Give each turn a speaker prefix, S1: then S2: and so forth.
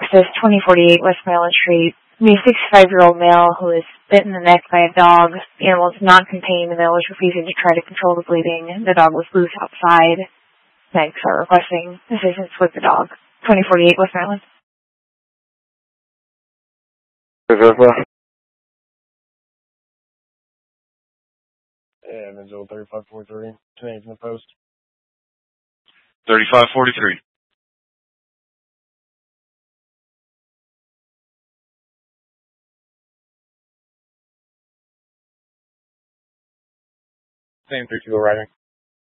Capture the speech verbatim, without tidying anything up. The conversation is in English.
S1: Texas, twenty forty-eight West Maryland Street. A sixty-five-year-old male who was bit in the neck by a dog. The animal is not contained. The male was refusing to try to control the bleeding. The dog was loose outside. Thanks for requesting assistance with the dog. twenty forty-eight West Maryland.
S2: Yeah, Angel thirty-five forty-three. Change in the post.
S3: thirty-five forty-three.
S2: Same three people writing.